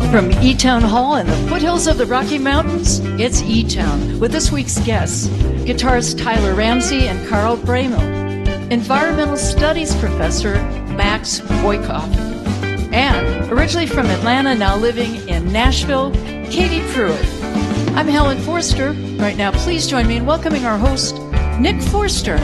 From E-Town Hall in the foothills of the Rocky Mountains, it's E-Town with this week's guests, guitarist Tyler Ramsey and Carl Bramel, environmental studies professor Max Boykoff, and originally from Atlanta, now living in Nashville, Katie Pruitt. I'm Helen Forster. Right now, please join me in welcoming our host, Nick Forster.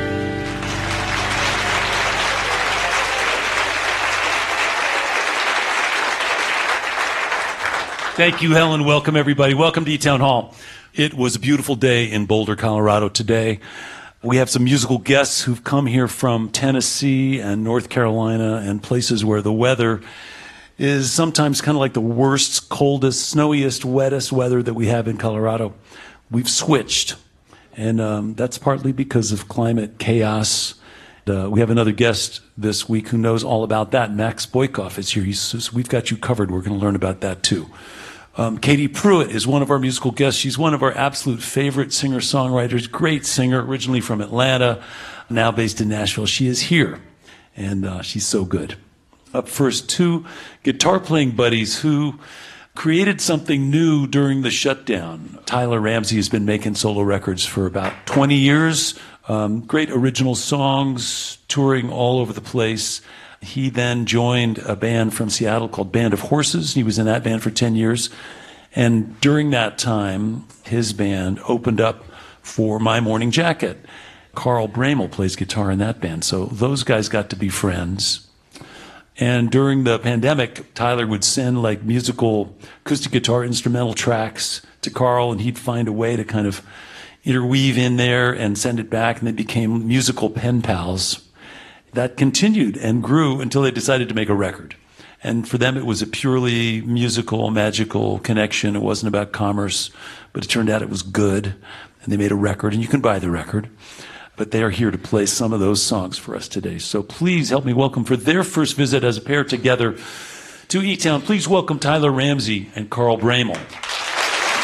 Thank you, Helen. Welcome, everybody. Welcome to E-Town Hall. It was a beautiful day in Boulder, Colorado today. We have some musical guests who've come here from Tennessee and North Carolina and places where the weather is sometimes kind of like the worst, coldest, snowiest, wettest weather that we have in Colorado. We've switched, and that's partly because of climate chaos. We have another guest this week who knows all about that. Max Boykoff is here. He says, we've got you covered. We're going to learn about that, too. Katie Pruitt is one of our musical guests. She's one of our absolute favorite singer-songwriters, great singer, originally from Atlanta, now based in Nashville. She is here, and she's so good. Up first, two guitar-playing buddies who created something new during the shutdown. Tyler Ramsey has been making solo records for about 20 years. Great original songs, touring all over the place. He then joined a band from Seattle called Band of Horses. He was in that band for 10 years. And during that time, his band opened up for My Morning Jacket. Carl Bramel plays guitar in that band. So those guys got to be friends. And during the pandemic, Tyler would send like musical acoustic guitar instrumental tracks to Carl, and he'd find a way to kind of interweave in there and send it back, and they became musical pen pals. That continued and grew until they decided to make a record. And for them, it was a purely musical, magical connection. It wasn't about commerce, but it turned out it was good. And they made a record, and you can buy the record. But they are here to play some of those songs for us today. So please help me welcome, for their first visit as a pair together to E-Town, please welcome Tyler Ramsey and Carl Bramel.